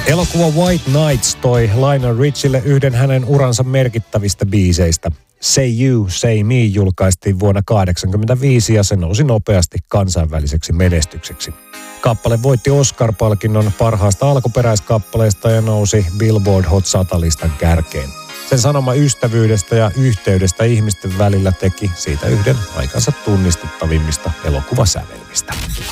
Elokuva White Nights toi Lionel Richille yhden hänen uransa merkittävistä biiseistä. Say You, Say Me julkaistiin vuonna 1985 ja se nousi nopeasti kansainväliseksi menestykseksi. Kappale voitti Oscar-palkinnon parhaasta alkuperäiskappaleesta ja nousi Billboard Hot 100-listan kärkeen. Sen sanoma ystävyydestä ja yhteydestä ihmisten välillä teki siitä yhden aikansa tunnistettavimmista elokuvasävelmistä.